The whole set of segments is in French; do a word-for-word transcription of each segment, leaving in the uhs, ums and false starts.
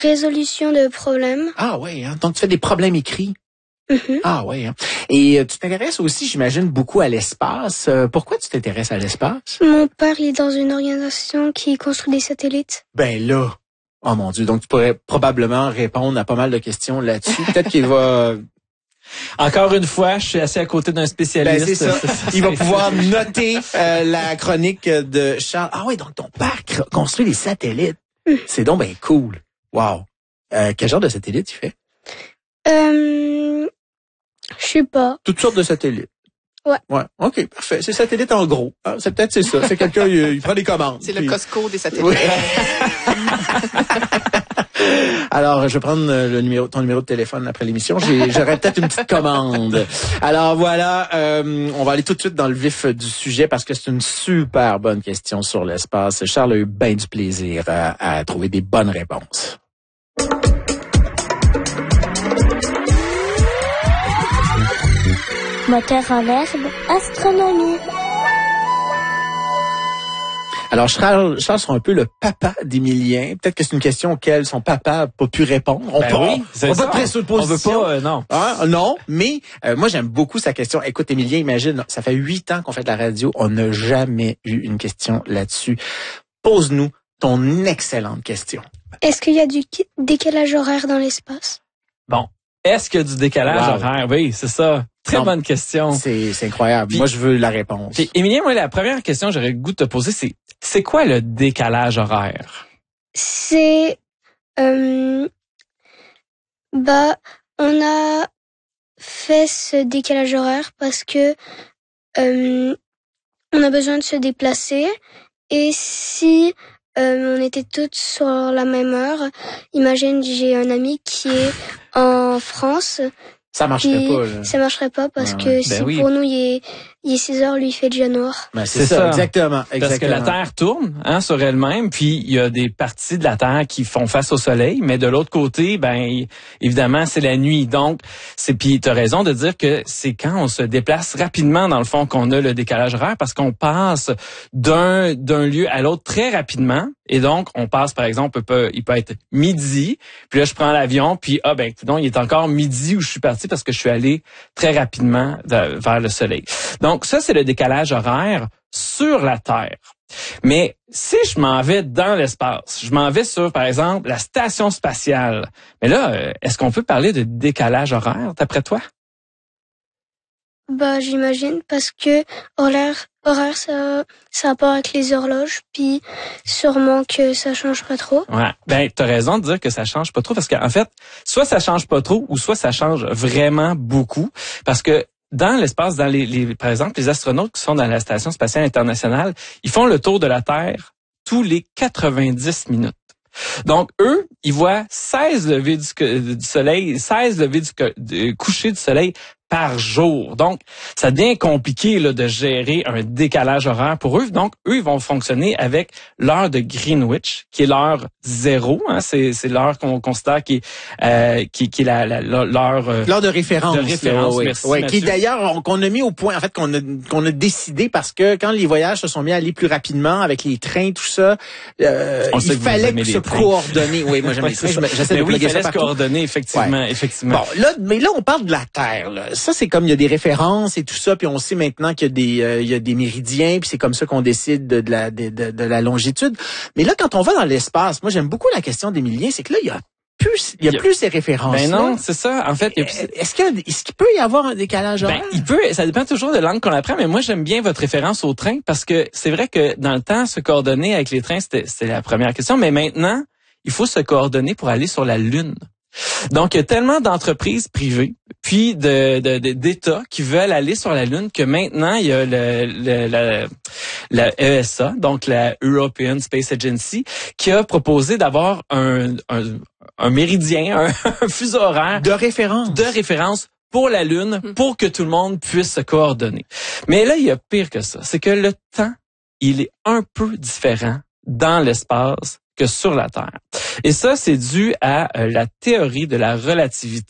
résolution de problèmes. Ah oui, hein? Donc tu fais des problèmes écrits. Mm-hmm. Ah oui. Hein? Et euh, tu t'intéresses aussi, j'imagine, beaucoup à l'espace. Euh, pourquoi tu t'intéresses à l'espace? Mon père, il est dans une organisation qui construit des satellites. Ben là, oh mon Dieu, donc tu pourrais probablement répondre à pas mal de questions là-dessus. Peut-être qu'il va... Encore une fois, je suis assis à côté d'un spécialiste. Ben, c'est ça. Il va pouvoir noter euh, la chronique de Charles. Ah oui, donc ton père cr- construit des satellites. Mm. C'est donc ben cool. Wow. Euh, quel genre de satellite tu fais? Euh, je sais pas. Toutes sortes de satellites. Ouais. Ouais. OK, parfait. C'est satellite en gros. Ah, c'est peut-être c'est ça. C'est quelqu'un, il, il prend des commandes. C'est puis... le Costco des satellites. Oui. Alors, je vais prendre le numéro, ton numéro de téléphone après l'émission. J'ai, j'aurais peut-être une petite commande. Alors voilà, euh, on va aller tout de suite dans le vif du sujet parce que c'est une super bonne question sur l'espace. Charles a eu bien du plaisir à, à trouver des bonnes réponses. Moteur en herbe, astronomie. Alors, Charles, Charles sera un peu le papa d'Émilien. Peut-être que c'est une question auquel son papa n'a pas pu répondre. On Ben peut, oui, on, on ça. peut présupposition. On veut pas, euh, non. Hein? Non, mais euh, moi, j'aime beaucoup sa question. Écoute, Émilien, imagine, ça fait huit ans qu'on fait de la radio. On n'a jamais eu une question là-dessus. Pose-nous ton excellente question. Est-ce qu'il y a du décalage horaire dans l'espace? Bon. Est-ce qu'il y a du décalage Wow. horaire? Oui, c'est ça. Très Non. bonne question. C'est, c'est incroyable. Puis- moi, je veux la réponse. Puis, Émilien, moi, la première question que j'aurais le goût de te poser, c'est c'est quoi le décalage horaire? C'est... Euh, bah, on a fait ce décalage horaire parce que euh, on a besoin de se déplacer. Et si euh, on était toutes sur la même heure, imagine, j'ai un ami qui est en France. Ça marcherait Puis, pas, là. ça marcherait pas parce Ouais, que ouais. si Ben oui. pour nous il est, il est six heures, lui il fait déjà noir. Ben, c'est, C'est ça, ça. exactement. exactement. Parce que la Terre tourne hein, sur elle-même, puis il y a des parties de la Terre qui font face au Soleil, mais de l'autre côté, ben évidemment, c'est la nuit. Donc, c'est puis tu as raison de dire que c'est quand on se déplace rapidement, dans le fond, qu'on a le décalage horaire, parce qu'on passe d'un d'un lieu à l'autre très rapidement. Et donc, on passe, par exemple, il peut, il peut être midi, puis là, je prends l'avion, puis ah ben, donc il est encore midi où je suis parti parce que je suis allé très rapidement de- vers le Soleil. Donc, ça, c'est le décalage horaire sur la Terre. Mais si je m'en vais dans l'espace, je m'en vais sur, par exemple, la station spatiale, mais là, euh, est-ce qu'on peut parler de décalage horaire, d'après toi? Bah j'imagine parce que horaire, horaire ça, ça a rapport avec les horloges, puis sûrement que ça change pas trop. Ouais. Ben, t'as raison de dire que ça change pas trop parce qu'en fait, soit ça change pas trop ou soit ça change vraiment beaucoup parce que dans l'espace, dans les, les, par exemple, les astronautes qui sont dans la Station spatiale internationale, ils font le tour de la Terre tous les quatre-vingt-dix minutes. Donc, eux, ils voient seize levées du, du soleil, seize levées du, du coucher du soleil par jour. Donc, ça devient compliqué là, de gérer un décalage horaire pour eux. Donc, eux, ils vont fonctionner avec l'heure de Greenwich, qui est l'heure zéro. Hein, c'est, c'est l'heure qu'on considère qui est, euh, qui, qui est la, la, l'heure... Euh, L'heure de référence. De référence, là, oui. merci, Oui, qui Mathieu. d'ailleurs, on- qu'on a mis au point, en fait, qu'on a, qu'on a décidé parce que quand les voyages se sont mis à aller plus rapidement avec les trains, tout ça, euh, On sait il que vous fallait aimez se les trains. coordonner. Oui, moi j'aime les Ouais, trains, c'est ça. je- j'essaie Mais de oui, il plugger ça fallait se partout. coordonner, effectivement, effectivement. Bon, là, mais là, on parle de la Terre. Là. Ça, c'est comme il y a des références et tout ça, puis on sait maintenant qu'il y a des, euh, il y a des méridiens, puis c'est comme ça qu'on décide de, de la, de, de, de la longitude. Mais là, quand on va dans l'espace, moi, j'aime beaucoup la question d'Émilien, c'est que là, il y a plus, il y a Il y a- plus ces références. Ben non, c'est ça. En fait, il y a plus- Est-ce qu'il, y a- est-ce qu'il peut y avoir un décalage Ben, horaire? il peut, ça dépend toujours de l'angle qu'on apprend, mais moi, j'aime bien votre référence au train parce que c'est vrai que dans le temps, se coordonner avec les trains, c'était, c'était la première question, mais maintenant, il faut se coordonner pour aller sur la Lune. Donc, il y a tellement d'entreprises privées, puis de, de, de- d'États qui veulent aller sur la Lune que maintenant, il y a le, le, la, la E S A, donc la European Space Agency, qui a proposé d'avoir un, un, un méridien, un, un fuseau horaire De référence. de référence pour la Lune, pour que tout le monde puisse se coordonner. Mais là, il y a pire que ça. C'est que le temps, il est un peu différent dans l'espace que sur la Terre. Et ça, c'est dû à euh, la théorie de la relativité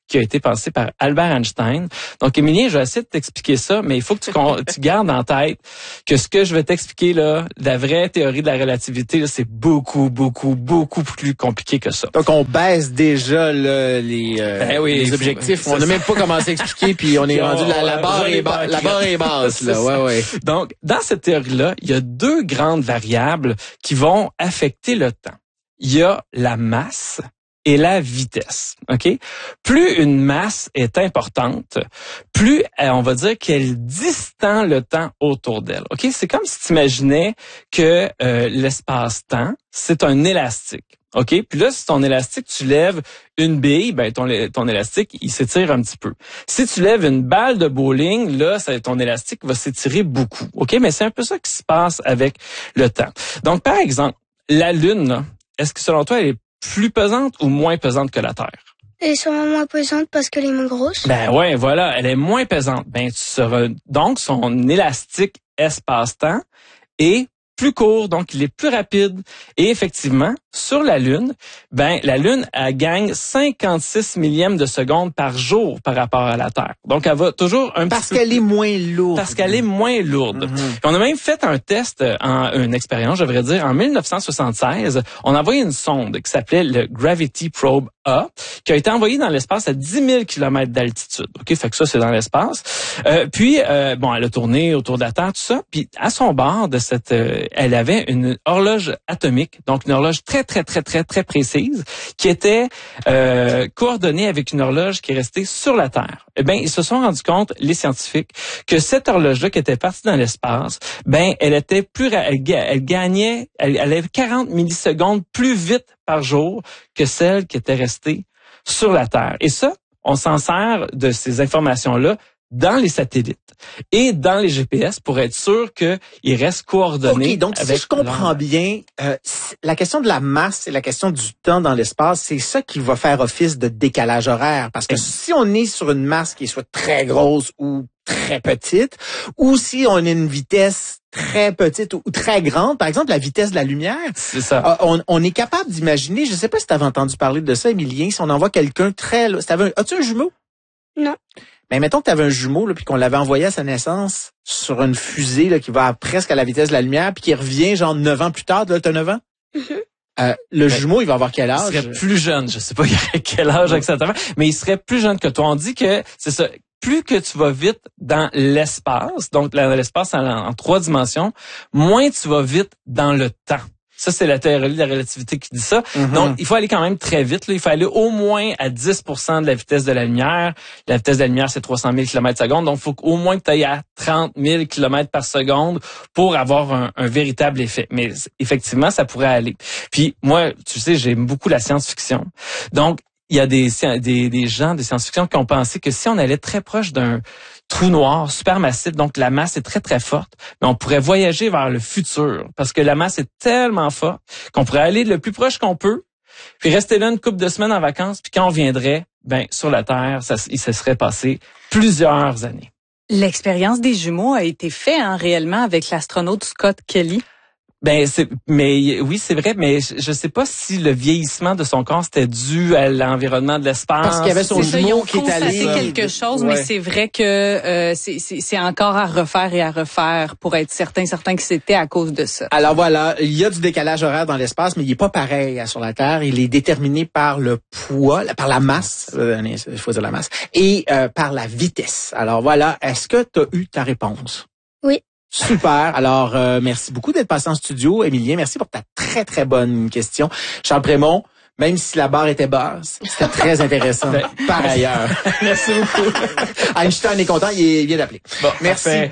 qui a été pensé par Albert Einstein. Donc, Émilien, je vais essayer de t'expliquer ça, mais il faut que tu, tu gardes en tête que ce que je vais t'expliquer là, la vraie théorie de la relativité, là, c'est beaucoup, beaucoup, beaucoup plus compliqué que ça. Donc, on baisse déjà là, les, euh, ben oui, les objectifs. faut, on n'a même pas commencé à expliquer, puis on est rendu la, la barre est basse. La barre est basse, là. Ouais, ouais. Donc, dans cette théorie-là, il y a deux grandes variables qui vont affecter le temps. Il y a la masse et la vitesse. OK? Plus une masse est importante, plus on va dire qu'elle distend le temps autour d'elle. OK? C'est comme si tu imaginais que euh, l'espace-temps, c'est un élastique. OK? Puis là, si ton élastique, tu lèves une bille, ben ton, ton élastique, il s'étire un petit peu. Si tu lèves une balle de bowling, là, ça, ton élastique va s'étirer beaucoup. OK? Mais c'est un peu ça qui se passe avec le temps. Donc, par exemple, la Lune, là, est-ce que selon toi, elle est plus pesante ou moins pesante que la Terre? Elle est sûrement moins pesante parce qu'elle est moins grosse. Ben ouais, voilà, elle est moins pesante. Ben tu seras donc son élastique espace-temps est plus court, donc il est plus rapide. Et effectivement, sur la Lune, ben la Lune, elle gagne cinquante-six millièmes de seconde par jour par rapport à la Terre. Donc, elle va toujours un parce petit peu... qu'elle est moins lourde. Parce qu'elle est moins lourde. Mm-hmm. On a même fait un test, en, une expérience, je devrais dire, en mille neuf cent soixante-seize. On a envoyé une sonde qui s'appelait le Gravity Probe A, qui a été envoyée dans l'espace à dix mille kilomètres d'altitude. OK, fait que ça, c'est dans l'espace. Euh, puis, euh, bon, elle a tourné autour de la Terre, tout ça. Puis, à son bord de cette... Euh, elle avait une horloge atomique, donc une horloge très, très, très, très, très précise, qui était euh, coordonnée avec une horloge qui est restée sur la Terre. Eh bien, ils se sont rendus compte, les scientifiques, que cette horloge-là qui était partie dans l'espace, ben, elle était plus, elle, elle gagnait, elle, elle avait quarante millisecondes plus vite par jour que celle qui était restée sur la Terre. Et ça, on s'en sert de ces informations-là dans les satellites et dans les G P S pour être sûr qu'ils restent coordonnés. OK, donc avec si je comprends leur... bien, euh, la question de la masse et la question du temps dans l'espace, c'est ça qui va faire office de décalage horaire. Parce que si on est sur une masse qui est soit très grosse ou très petite, ou si on a une vitesse très petite ou très grande, par exemple la vitesse de la lumière, c'est ça. Euh, on, on est capable d'imaginer, je sais pas si tu avais entendu parler de ça, Émilien, si on envoie quelqu'un très... Si t'avais un, as-tu un jumeau? Non. Mais mettons que tu avais un jumeau là, puis qu'on l'avait envoyé à sa naissance sur une fusée là, qui va à, presque à la vitesse de la lumière, puis qui revient genre neuf ans plus tard. Là, t'as neuf ans? Mm-hmm. Euh, le mais jumeau, il va avoir quel âge? Il serait plus jeune. Je sais pas il aurait quel âge exactement, mais il serait plus jeune que toi. On dit que c'est ça. Plus que tu vas vite dans l'espace, donc dans l'espace en, en trois dimensions, moins tu vas vite dans le temps. Ça, c'est la théorie de la relativité qui dit ça. Mm-hmm. Donc, il faut aller quand même très vite. Là. Il faut aller au moins à dix pour cent de la vitesse de la lumière. La vitesse de la lumière, c'est trois cent mille kilomètres par seconde. Donc, il faut au moins que tu ailles à trente mille kilomètres par seconde pour avoir un, un véritable effet. Mais effectivement, ça pourrait aller. Puis, moi, tu sais, j'aime beaucoup la science-fiction. Donc, il y a des, des, des gens de science-fiction qui ont pensé que si on allait très proche d'un trou noir supermassif, donc la masse est très, très forte, mais on pourrait voyager vers le futur parce que la masse est tellement forte qu'on pourrait aller le plus proche qu'on peut, puis rester là une couple de semaines en vacances, puis quand on viendrait, ben sur la Terre, ça, il se serait passé plusieurs années. L'expérience des jumeaux a été faite hein, réellement avec l'astronaute Scott Kelly. Ben c'est mais oui, c'est vrai, mais je, je sais pas si le vieillissement de son corps c'était dû à l'environnement de l'espace. Parce qu'il y avait son jumeau qui est allé. C'est quelque chose, ouais. Mais c'est vrai que euh, c'est, c'est c'est encore à refaire et à refaire pour être certain certain que c'était à cause de ça. Alors voilà, il y a du décalage horaire dans l'espace, mais il est pas pareil sur la Terre. Il est déterminé par le poids, par la masse, il faut dire la masse, et euh, par la vitesse. Alors voilà, est-ce que tu as eu ta réponse? Oui. Super. Alors, euh, merci beaucoup d'être passé en studio. Émilien, merci pour ta très, très bonne question. Charles Prémont, même si la barre était basse, c'était très intéressant. Par ailleurs. Merci beaucoup. Einstein est content, il vient d'appeler. Bon, merci. Parfait.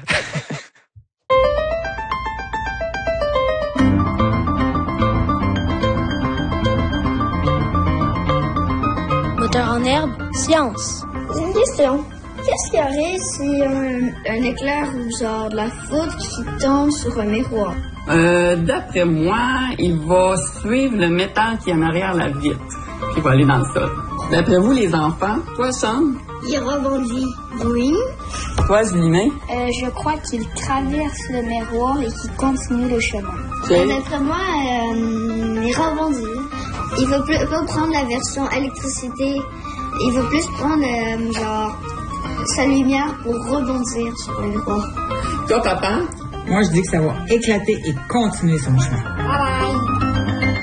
Moteur en herbe, science. Une question. Qu'est-ce qu'il y aurait si un, un éclair ou genre de la foudre qui tombe sur un miroir? Euh, d'après moi, il va suivre le métal qui est en arrière la vitre, qui va aller dans le sol. D'après vous, les enfants, quoi, Sam? Il rebondit. Oui. Quoi, Julien? Euh, je crois qu'il traverse le miroir et qu'il continue le chemin. Okay. Euh, d'après moi, euh, il rebondit. Il va pas prendre la version électricité il va plus prendre, euh, genre, sa lumière pour rebondir sur le miroir. Toi, papa? Moi, je dis que ça va éclater et continuer son chemin. Bye bye!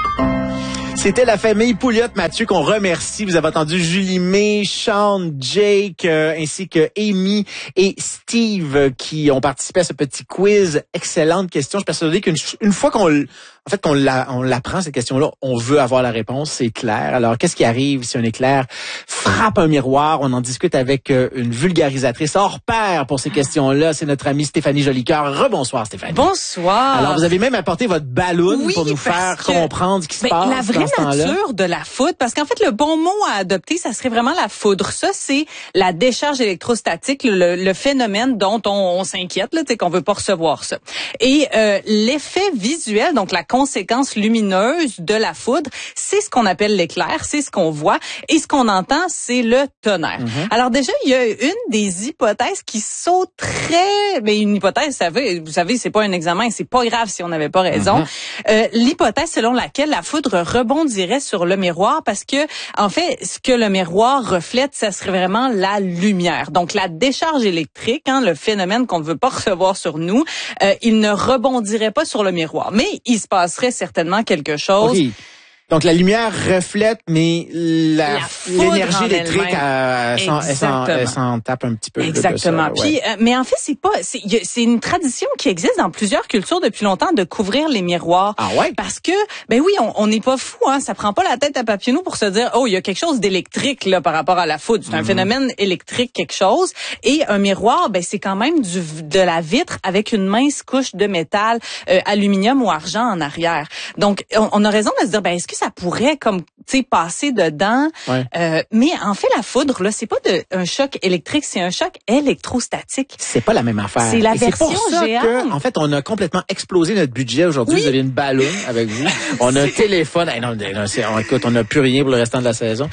C'était la famille Pouliot-Mathieu qu'on remercie. Vous avez entendu Julie May, Sean, Jake, euh, ainsi que Amy et Steve euh, qui ont participé à ce petit quiz. Excellente question. Je suis persuadé qu'une une fois qu'on l- en fait qu'on la, on l'apprend cette question-là, on veut avoir la réponse, c'est clair. Alors, qu'est-ce qui arrive si un éclair frappe un miroir? On en discute avec euh, une vulgarisatrice hors pair pour ces questions-là. C'est notre amie Stéphanie Jolicoeur. Rebonsoir, Stéphanie. Bonsoir. Alors, vous avez même apporté votre ballon Oui, pour nous parce faire que, comprendre ce qui se ben, passe la vraie dans ce temps-là. nature de la foudre, parce qu'en fait, le bon mot à adopter, ça serait vraiment la foudre. Ça, c'est la décharge électrostatique, le, le phénomène dont on, on s'inquiète, là, tu sais, qu'on veut pas recevoir ça. Et euh, l'effet visuel, donc la conséquence lumineuse de la foudre, c'est ce qu'on appelle l'éclair, c'est ce qu'on voit, et ce qu'on entend, c'est le tonnerre. Mm-hmm. Alors déjà, il y a une des hypothèses qui sauteraient, mais une hypothèse, vous savez, vous savez, c'est pas un examen, c'est pas grave si on n'avait pas raison. Mm-hmm. Euh, l'hypothèse selon laquelle la foudre rebondirait sur le miroir, parce que en fait, ce que le miroir reflète, ça serait vraiment la lumière. Donc la décharge électrique, hein, le phénomène qu'on ne veut pas recevoir sur nous, euh, il ne rebondirait pas sur le miroir, mais il se passerait certainement quelque chose. Okay. Donc, la lumière reflète, mais la, la l'énergie électrique, elle, elle, s'en, elle, s'en, elle s'en tape un petit peu. Exactement. De ça, Puis, ouais. euh, mais en fait, c'est pas, c'est, y a, c'est une tradition qui existe dans plusieurs cultures depuis longtemps de couvrir les miroirs. Ah ouais? Parce que, ben oui, on n'est pas fou, hein. Ça prend pas la tête à Papineau pour se dire, oh, il y a quelque chose d'électrique, là, par rapport à la foudre. C'est mm-hmm. un phénomène électrique, quelque chose. Et un miroir, ben, c'est quand même du, de la vitre avec une mince couche de métal, euh, aluminium ou argent en arrière. Donc, on, on a raison de se dire, ben, est-ce que ça pourrait, comme, tu sais, passer dedans? Ouais. Euh, mais en fait, la foudre, là, c'est pas de, un choc électrique, c'est un choc électrostatique. C'est pas la même affaire. C'est la Et version c'est pour ça géante. que, en fait, on a complètement explosé notre budget aujourd'hui. Oui. Vous avez une ballon avec vous. On a un téléphone. Hey, non, non, c'est, on, écoute, on n'a plus rien pour le restant de la saison.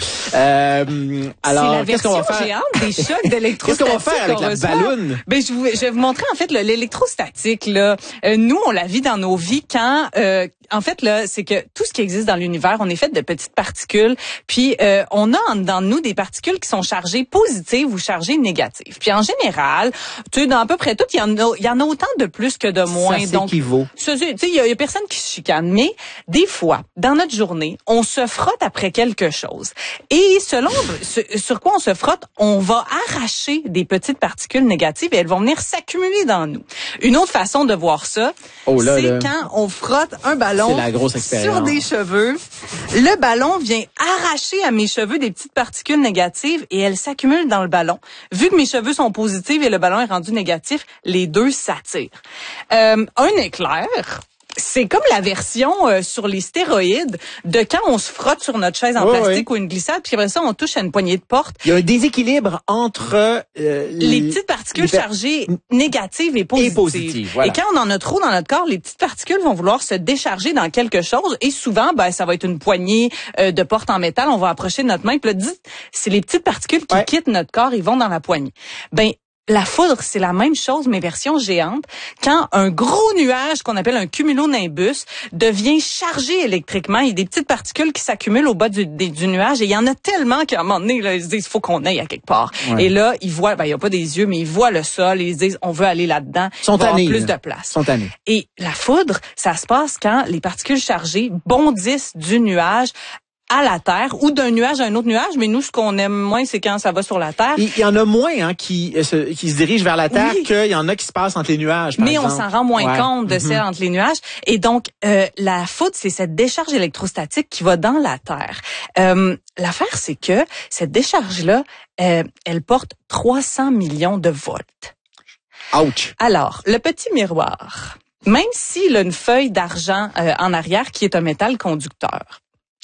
Euh, alors, c'est la qu'est-ce qu'on va faire? géante des chocs d'électrostatique. Qu'est-ce qu'on va faire avec la ballon? Ben, je, vous, je vais vous montrer, en fait, le, l'électrostatique, là. Euh, nous, on la vit dans nos vies quand, euh, en fait, là, c'est que tout ce qui existe dans l'univers, on est fait de petites particules, puis euh, on a en dedans de nous des particules qui sont chargées positives ou chargées négatives. Puis en général, tu sais, dans à peu près tout, il y en a, il y en a autant de plus que de moins. Ça Donc, s'équivaut. Tu sais, il y, a, y a personne qui se chicane, mais des fois, dans notre journée, on se frotte après quelque chose. Et selon ce, sur quoi on se frotte, on va arracher des petites particules négatives et elles vont venir s'accumuler dans nous. Une autre façon de voir ça, oh là, c'est là. quand on frotte un ballon C'est la grosse expérience. sur des cheveux. Le ballon vient arracher à mes cheveux des petites particules négatives et elles s'accumulent dans le ballon. Vu que mes cheveux sont positifs et le ballon est rendu négatif, les deux s'attirent. Euh, un éclair, c'est comme la version euh, sur les stéroïdes de quand on se frotte sur notre chaise en oui, plastique oui. ou une glissade, puis après ça, on touche à une poignée de porte. Il y a un déséquilibre entre euh, les, les petites particules les... chargées négatives et positives. Et positives, voilà. Et quand on en a trop dans notre corps, les petites particules vont vouloir se décharger dans quelque chose. Et souvent, ben, ça va être une poignée euh, de porte en métal. On va approcher de notre main. Puis là, dit, c'est les petites particules qui ouais. quittent notre corps, ils vont dans la poignée. Ben, la foudre, c'est la même chose, mais version géante. Quand un gros nuage qu'on appelle un cumulonimbus devient chargé électriquement, il y a des petites particules qui s'accumulent au bas du, des, du nuage et il y en a tellement qu'à un moment donné, là, ils se disent, il faut qu'on aille à quelque part. Ouais. Et là, ils voient, ben, il n'y a pas des yeux, mais ils voient le sol et ils se disent, on veut aller là-dedans. Ils sont tannés, plus là. de place. Ils sont tannés. Et la foudre, ça se passe quand les particules chargées bondissent du nuage à la Terre ou d'un nuage à un autre nuage, mais nous, ce qu'on aime moins, c'est quand ça va sur la Terre. Il y en a moins hein, qui, se, qui se dirigent vers la Terre oui. qu'il y en a qui se passent entre les nuages, par mais exemple. On s'en rend moins ouais. compte de mm-hmm. celle entre les nuages. Et donc, euh, la foudre, c'est cette décharge électrostatique qui va dans la Terre. Euh, l'affaire, c'est que cette décharge-là, euh, elle porte trois cents millions de volts. Ouch! Alors, le petit miroir, même s'il a une feuille d'argent euh, en arrière qui est un métal conducteur,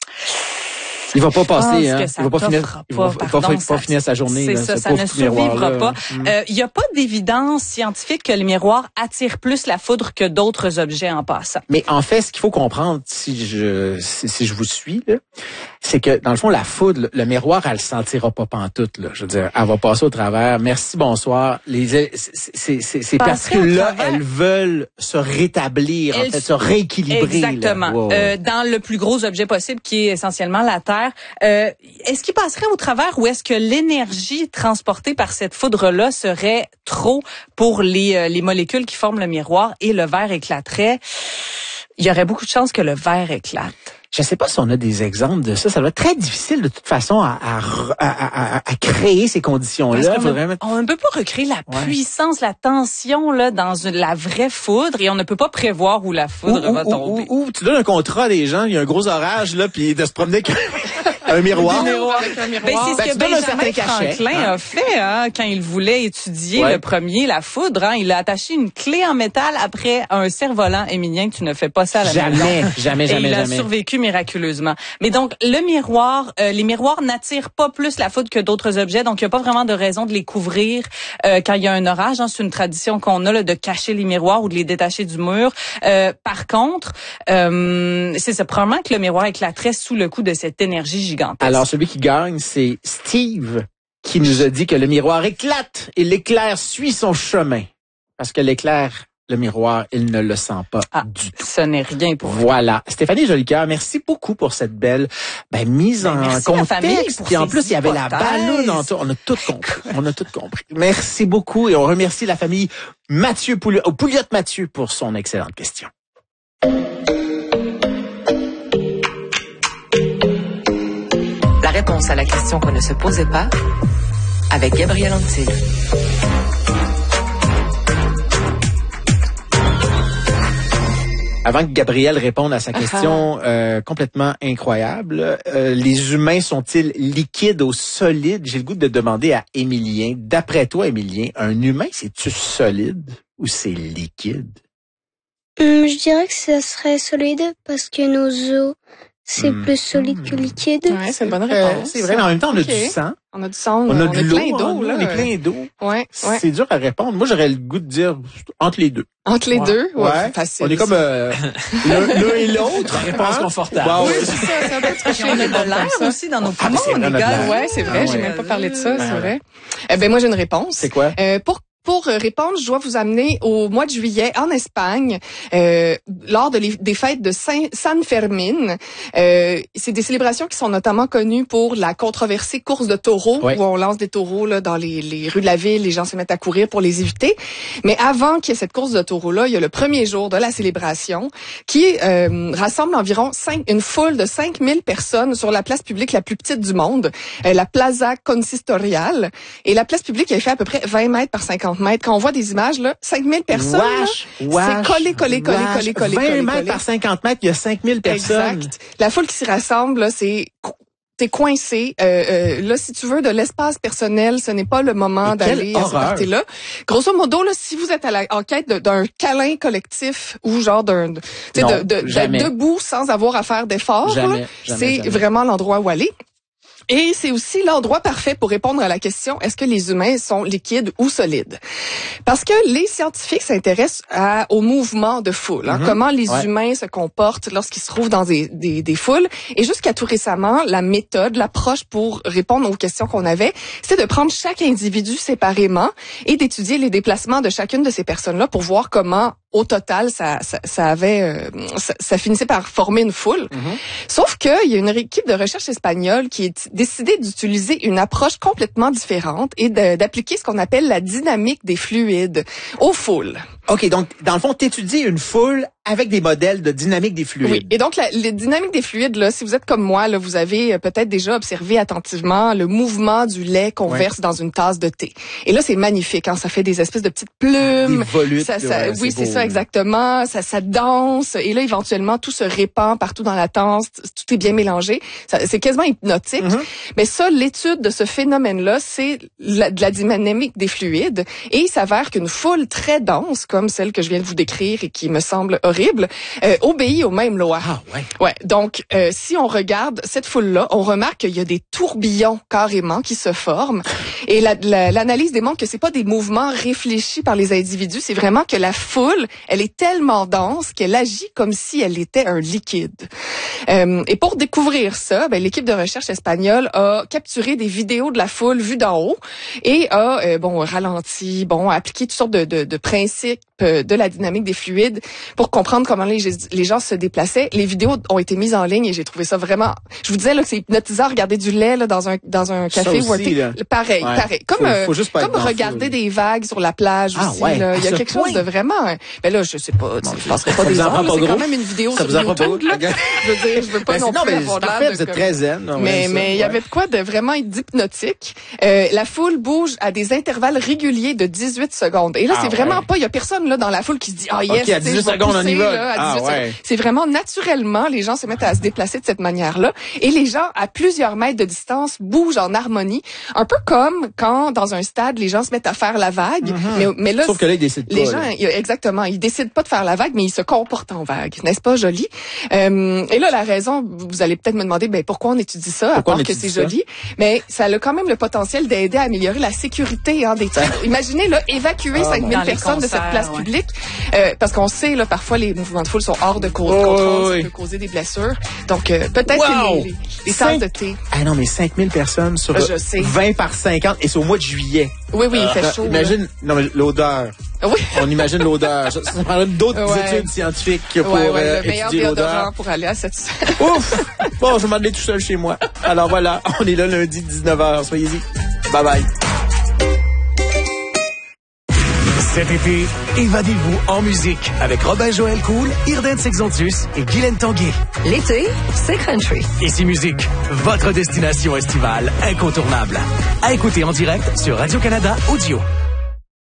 il va pas passer, hein. Il va pas finir, il va, pas, pardon, pas, pas, pas finir sa journée. C'est là, ça, ce ça ne survivra pas. Mm. Euh, il y a pas d'évidence scientifique que le miroir attire plus la foudre que d'autres objets en passant. Mais en fait, ce qu'il faut comprendre, si je si, si je vous suis, là, c'est que dans le fond, la foudre, le miroir, elle le sentira pas pantoute. Là. Je veux dire, elle va passer au travers. Merci, bonsoir. Les ces ces ces particules-là, elles veulent se rétablir, elles, en fait, se rééquilibrer. Exactement. Là. Wow. Euh, dans le plus gros objet possible, qui est essentiellement la Terre. verre. Euh, est-ce qu'il passerait au travers ou est-ce que l'énergie transportée par cette foudre-là serait trop pour les, euh, les molécules qui forment le miroir et le verre éclaterait? Il y aurait beaucoup de chances que le verre éclate. Je sais pas si on a des exemples de ça. Ça doit être très difficile de toute façon à, à, à, à, à créer ces conditions-là. On, Faudrait mettre... on ne peut pas recréer la ouais. puissance, la tension là dans une, la vraie foudre et on ne peut pas prévoir où la foudre ou, va ou, tomber. Ou, ou tu donnes un contrat à des gens, il y a un gros orage là, puis de se promener avec un miroir. miroir. Avec un miroir. Ben, c'est ce ben, que Benjamin Franklin hein? a fait hein, quand il voulait étudier ouais. le premier, la foudre. Hein, il a attaché une clé en métal après un cerf-volant. Émilien, que tu ne fais pas ça à la jamais, maison. Jamais, jamais, jamais. Et il a jamais. survécu miraculeusement. Mais donc, le miroir, euh, les miroirs n'attirent pas plus la foudre que d'autres objets, donc il n'y a pas vraiment de raison de les couvrir euh, quand il y a un orage. Hein. C'est une tradition qu'on a là, de cacher les miroirs ou de les détacher du mur. Euh, par contre, euh, c'est ça, probablement que le miroir éclaterait sous le coup de cette énergie gigantesque. Alors, celui qui gagne, c'est Steve, qui nous a dit que le miroir éclate et l'éclair suit son chemin. Parce que l'éclair... le miroir, il ne le sent pas ah, du tout. Ce n'est rien pour vous. Voilà. Stéphanie Jolicoeur, merci beaucoup pour cette belle ben, mise ben, en contexte. Puis en plus, il y avait la balloune en tout. On a tout compris. On a tout compris. Merci beaucoup et on remercie la famille Mathieu Pouliot, oh, Pouliot Mathieu pour son excellente question. La réponse à la question qu'on ne se posait pas avec Gabriel Antil. Avant que Gabriel réponde à sa question euh, complètement incroyable, euh, les humains sont-ils liquides ou solides? J'ai le goût de demander à Émilien. D'après toi, Émilien, un humain, c'est-tu solide ou c'est liquide? Hum, je dirais que ça serait solide parce que nos os, c'est mmh. plus solide que liquide. Ouais, c'est une bonne réponse. Euh, c'est vrai, mais en même temps, on a okay. du sang. On a du sang, on a on de est l'eau, plein d'eau. Là. On est plein d'eau. Ouais, ouais. C'est dur à répondre. Moi, j'aurais le goût de dire entre les deux. Entre les ouais. deux? Ouais, ouais. Facile. On est comme euh, l'un et l'autre. Réponse hein? confortable. Bon, oui, c'est ça. C'est un peu triché. On a de l'air aussi dans nos poumons, ah, les gars. Ouais, c'est vrai. Ah, j'ai ouais. même pas parlé de ça, ah, c'est ouais. vrai. Eh ben, moi, j'ai une réponse. C'est quoi? Euh, pour Pour répondre, je dois vous amener au mois de juillet en Espagne, euh, lors de les, des fêtes de Saint, San Fermín. Euh, c'est des célébrations qui sont notamment connues pour la controversée course de taureaux, oui. où on lance des taureaux là, dans les, les rues de la ville, les gens se mettent à courir pour les éviter. Mais avant qu'il y ait cette course de taureaux-là, il y a le premier jour de la célébration qui euh, rassemble environ cinq, une foule de cinq mille personnes sur la place publique la plus petite du monde, euh, la Plaza Consistorial. Et la place publique, elle fait à peu près vingt mètres par cinquante mètres. Quand on voit des images, là, cinq mille personnes, wesh, là, wesh, c'est collé, collé, collé, collé, collé, vingt collé, mètres collé. par cinquante mètres, il y a cinq mille personnes. Exact. La foule qui s'y rassemble, là, c'est... T'es coincé. Euh, euh, là, si tu veux de l'espace personnel, ce n'est pas le moment d'aller à ce party-là. Grosso modo, là, si vous êtes à la en quête de, d'un câlin collectif ou genre d'un, tu sais, de, de, d'être debout sans avoir à faire d'efforts, jamais, là, jamais, c'est jamais. vraiment l'endroit où aller. Et c'est aussi l'endroit parfait pour répondre à la question, est-ce que les humains sont liquides ou solides? Parce que les scientifiques s'intéressent à, au mouvement de foule, hein, mm-hmm. comment les ouais. humains se comportent lorsqu'ils se trouvent dans des, des, des foules. Et jusqu'à tout récemment, la méthode, l'approche pour répondre aux questions qu'on avait, c'était de prendre chaque individu séparément et d'étudier les déplacements de chacune de ces personnes-là pour voir comment au total, ça, ça, ça avait, euh, ça, ça finissait par former une foule. Mm-hmm. Sauf qu'il y a une équipe de recherche espagnole qui a décidé d'utiliser une approche complètement différente et de, d'appliquer ce qu'on appelle la dynamique des fluides aux foules. OK, donc, dans le fond, t'étudies une foule avec des modèles de dynamique des fluides. Oui, et donc, la, les dynamiques des fluides, là, si vous êtes comme moi, là, vous avez peut-être déjà observé attentivement le mouvement du lait qu'on ouais. verse dans une tasse de thé. Et là, c'est magnifique, hein, ça fait des espèces de petites plumes. Des volutes. Ça, ça, ouais, oui, c'est, c'est ça, exactement. Ça, ça danse. Et là, éventuellement, tout se répand partout dans la tasse. Tout est bien mélangé. Ça, c'est quasiment hypnotique. Mm-hmm. Mais ça, l'étude de ce phénomène-là, c'est la, de la dynamique des fluides. Et il s'avère qu'une foule très dense, comme celle que je viens de vous décrire et qui me semble horrible, euh, obéit aux mêmes lois. Ah, ouais. Ouais. Donc, euh, si on regarde cette foule-là, on remarque qu'il y a des tourbillons carrément qui se forment. Et la, la, l'analyse démontre que c'est pas des mouvements réfléchis par les individus, c'est vraiment que la foule, elle est tellement dense qu'elle agit comme si elle était un liquide. Euh, et pour découvrir ça, ben, l'équipe de recherche espagnole a capturé des vidéos de la foule vue d'en haut et a euh, bon ralenti, bon appliqué toutes sortes de, de, de principes de la dynamique des fluides pour comprendre comment les, les gens se déplaçaient. Les vidéos ont été mises en ligne et j'ai trouvé ça vraiment... Je vous disais là, que c'est hypnotisant regarder du lait là, dans un dans un café. Ça aussi, ou un thé. Pareil, ouais. pareil. Comme, faut, faut euh, comme regarder des vagues sur la plage ah, aussi. Ouais. Là. Il y a quelque point. chose de vraiment... Ben là, je sais pas, bon, je passerai pas des heures. C'est quand même une vidéo ça sur vous YouTube. Là. Je veux dire, je veux pas ben, non, non plus mais avoir c'est l'air parfait, de... vous êtes très zen. Non, mais ça, mais il ouais. y avait de quoi de vraiment hypnotique. Euh, la foule bouge à des intervalles réguliers de dix-huit secondes. Et là, ah, c'est vraiment ouais. pas... Il y a personne là dans la foule qui se dit « Ah yes, okay, à dix-huit secondes, on y va. Là, à ah, dix-huit ouais. C'est vraiment naturellement, les gens se mettent à se déplacer de cette manière-là. Et les gens, à plusieurs mètres de distance, bougent en harmonie. Un peu comme quand, dans un stade, les gens se mettent à faire la vague. Mm-hmm. mais, mais là, sauf que là, ils décident les pas. gens, Là. exactement, ils décident pas de faire la vague, mais ils se comportent en vague. N'est-ce pas joli? Euh, et là, la raison, vous allez peut-être me demander, ben pourquoi on étudie ça, pourquoi à part que c'est ça? Joli? Mais ça a quand même le potentiel d'aider à améliorer la sécurité hein, des trains. Imaginez, là, évacuer ah, cinq mille personnes concerts, de cette place ouais. publique. Euh, parce qu'on sait, là, parfois, les mouvements de foule sont hors de cause, oh, contrôle, oui. ça peut causer des blessures. Donc, euh, peut-être wow. que les, les, les tasses de thé. Ah non, mais cinq mille personnes sur je sais. vingt par cinquante, et c'est au mois de juillet. Oui, oui, il fait euh, chaud. Imagine, là. non, mais l'odeur. Oui. On imagine l'odeur. Ça, ça prendrait d'autres ouais. études scientifiques pour ouais, ouais, euh, le meilleur étudier l'odeur. Pour aller à cette... Ouf! Bon, je vais m'en aller tout seul chez moi. Alors voilà, on est là lundi dix-neuf heures. Soyez-y. Bye bye. Cet été, évadez-vous en musique avec Robin Joël Cool, Irden Sexontus et Guylaine Tanguay. L'été, c'est country. Ici Musique, votre destination estivale incontournable. À écouter en direct sur Radio-Canada Audio.